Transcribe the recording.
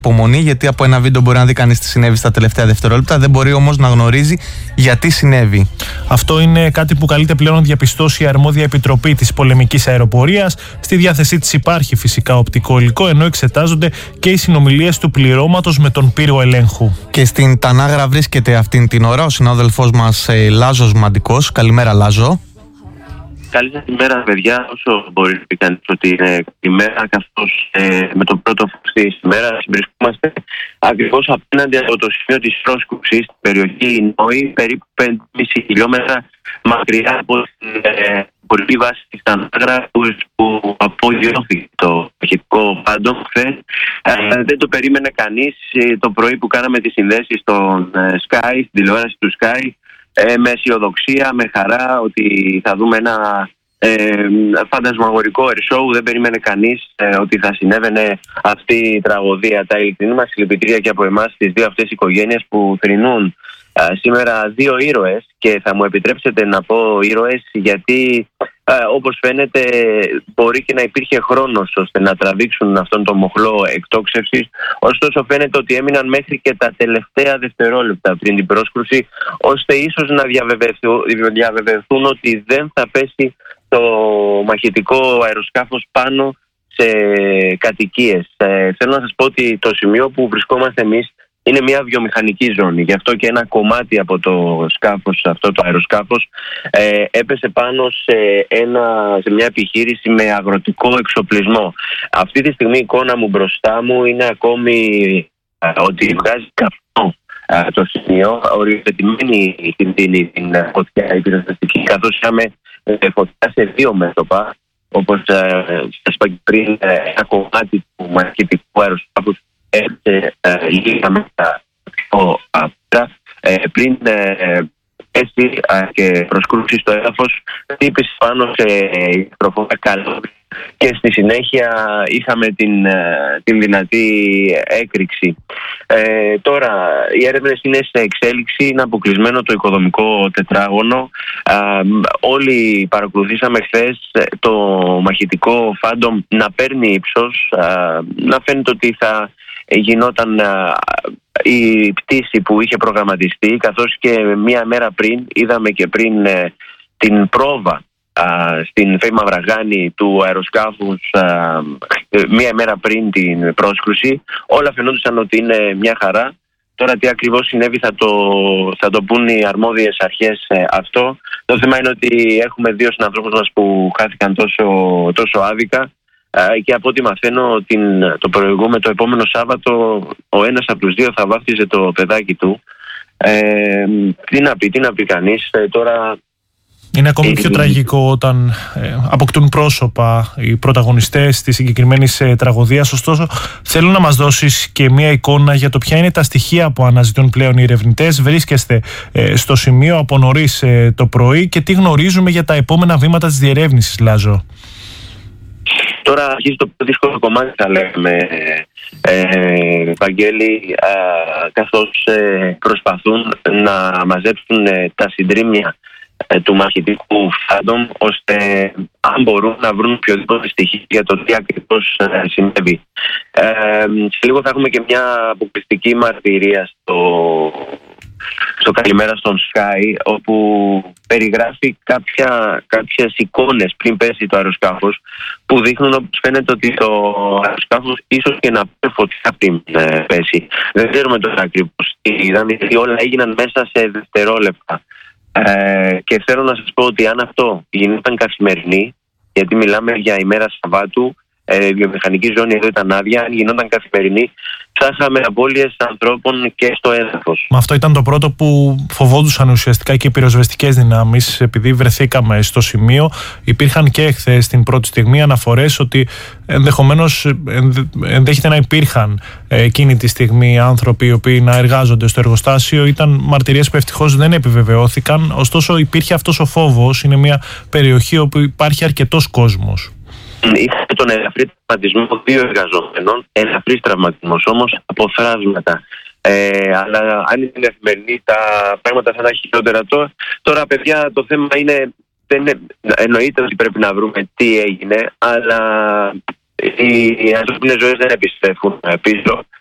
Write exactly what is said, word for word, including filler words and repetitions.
υπομονή, γιατί από ένα βίντεο μπορεί να δει κανείς τι συνέβη στα τελευταία δευτερόλεπτα, δεν μπορεί όμως να γνωρίζει γιατί συνέβη. Αυτό είναι κάτι που καλείται πλέον να διαπιστώσει η αρμόδια επιτροπή της πολεμικής αεροπορίας. Στη διάθεσή της υπάρχει φυσικά οπτικό υλικό, ενώ εξετάζονται και οι συνομιλίες του πληρώματος με τον πύργο ελέγχου. Και στην Τανάγρα βρίσκεται αυτήν την ώρα ο συνάδελφός μας ε, Λάζος Μαντικός. Καλημέρα, Λάζο. Καλή σας ημέρα, παιδιά. Όσο μπορεί να πει κανείς ότι είναι ημέρα, καθώς ε, με το πρώτο φως της ημέρας βρισκόμαστε ακριβώς απέναντι από το σημείο της πρόσκουψης στην περιοχή Νόη, περίπου πέντε κόμμα πέντε χιλιόμετρα μακριά από την ε, πολιτική βάση της Τανάγρα, που, που απογειώθηκε το αρχιτικό Phantom χθες. Ε, δεν το περίμενε κανείς. Ε, το πρωί που κάναμε τις συνδέσεις στον ε, Sky, στην τηλεόραση του Sky, Ε, με αισιοδοξία, με χαρά ότι θα δούμε ένα ε, φαντασμαγορικό air show. Δεν περίμενε κανείς ε, ότι θα συνέβαινε αυτή η τραγωδία. Τα ειλικρινή μας συλληπιτήρια και από εμάς τις δύο αυτές οικογένειες που θρηνούν ε, σήμερα δύο ήρωες, και θα μου επιτρέψετε να πω ήρωες γιατί ε, όπως φαίνεται μπορεί και να υπήρχε χρόνος ώστε να τραβήξουν αυτόν τον μοχλό εκτόξευσης, ωστόσο φαίνεται ότι έμειναν μέχρι και τα τελευταία δευτερόλεπτα πριν την πρόσκρουση, ώστε ίσως να διαβεβαιωθούν, διαβεβαιωθούν ότι δεν θα πέσει το μαχητικό αεροσκάφος πάνω σε κατοικίες. Ε, θέλω να σας πω ότι το σημείο που βρισκόμαστε εμείς είναι μια βιομηχανική ζώνη. Γι' αυτό και ένα κομμάτι από το σκάφος, αυτό το αεροσκάφος, ε, έπεσε πάνω σε, ένα, σε μια επιχείρηση με αγροτικό εξοπλισμό. Αυτή τη στιγμή η εικόνα μου μπροστά μου είναι ακόμη ε, ότι βγάζει καπνό ε, το σημείο, οριοθετημένη την, την, την φωτιά η πυροσβεστική, καθώς είχαμε ε, φωτιά σε δύο μέτωπα, όπως ε, σας είπα και πριν, ε, ένα κομμάτι του μαχητικού αεροσκάφους έρθει ε, λίγα μέτρα πιο απτά ε, πριν ε, έτσι ε, και προσκρούσει στο έδαφος, χτύπησε πάνω σε ηλεκτροφόρα καλώδια και στη συνέχεια είχαμε την, ε, την δυνατή έκρηξη. Ε, τώρα οι έρευνες είναι σε εξέλιξη, είναι αποκλεισμένο το οικοδομικό τετράγωνο. Ε, όλοι παρακολουθήσαμε χθες το μαχητικό Phantom να παίρνει ύψος, ε, να φαίνεται ότι θα γινόταν α, η πτήση που είχε προγραμματιστεί, καθώς και μία μέρα πριν είδαμε και πριν ε, την πρόβα α, στην Φέη Μαυραγάνη του αεροσκάφους α, μία μέρα πριν την πρόσκρουση. Όλα φαινόντουσαν ότι είναι μια χαρά. Τώρα τι ακριβώς συνέβη θα το, θα το πούν οι αρμόδιες αρχές ε, αυτό. Το θέμα είναι ότι έχουμε δύο συνανθρώπους μας που χάθηκαν τόσο, τόσο άδικα. Και από ό,τι μαθαίνω την, το προηγούμενο, το επόμενο Σάββατο, ο ένας από τους δύο θα βάφτιζε το παιδάκι του. Ε, τι να πει, τι να πει κανείς ε, τώρα. Είναι ακόμη ε, πιο ε, τραγικό όταν ε, αποκτούν πρόσωπα οι πρωταγωνιστές της συγκεκριμένης ε, τραγωδίας. Ωστόσο, θέλω να μας δώσεις και μια εικόνα για το ποια είναι τα στοιχεία που αναζητούν πλέον οι ερευνητές. Βρίσκεστε ε, στο σημείο από νωρίς ε, το πρωί, και τι γνωρίζουμε για τα επόμενα βήματα της διερεύνησης, Λάζο? Τώρα αρχίζει το πιο δύσκολο κομμάτι, θα λέμε, ε, Βαγγέλη, ε, καθώς ε, προσπαθούν να μαζέψουν ε, τα συντρίμμια ε, του μαχητικού Phantom, ώστε αν μπορούν να βρουν οποιοδήποτε στοιχείο για το τι ακριβώς ε, συνέβη. Ε, σε λίγο θα έχουμε και μια αποκλειστική μαρτυρία στο... στο Καλημέρα στον Sky, όπου περιγράφει κάποια, κάποιες εικόνες πριν πέσει το αεροσκάφος, που δείχνουν, όπως φαίνεται, ότι το αεροσκάφος ίσως και να πει φωτιά πριν ε, πέσει. Δεν ξέρουμε τώρα ακριβώς τι είδαν, γιατί όλα έγιναν μέσα σε δευτερόλεπτα. Ε, και θέλω να σας πω ότι αν αυτό γινόταν καθημερινή, γιατί μιλάμε για ημέρα Σαββάτου, η βιομηχανική ζώνη εδώ ήταν άδεια, αν γινόταν καθημερινή, θα είχαμε απώλειες ανθρώπων και στο έδαφος. Μα αυτό ήταν το πρώτο που φοβόντουσαν ουσιαστικά και οι πυροσβεστικές δυνάμεις, επειδή βρεθήκαμε στο σημείο. Υπήρχαν και χθες την πρώτη στιγμή αναφορές ότι ενδεχομένως ενδέχεται να υπήρχαν εκείνη τη στιγμή άνθρωποι οι οποίοι να εργάζονται στο εργοστάσιο. Ήταν μαρτυρίες που ευτυχώς δεν επιβεβαιώθηκαν. Ωστόσο, υπήρχε αυτός ο φόβος. Είναι μια περιοχή όπου υπάρχει αρκετός κόσμος. Είχαμε τον ελαφρύ τραυματισμό δύο εργαζόμενων, ελαφρύς τραυματισμός όμως από θράσματα. Ε, αλλά αν είναι καθημερινή, τα πράγματα θα είναι χειρότερα. Τώρα, τώρα, παιδιά, το θέμα είναι, δεν είναι, εννοείται ότι πρέπει να βρούμε τι έγινε, αλλά οι ανθρώπινες ζωές δεν επιστρέφουν πίσω.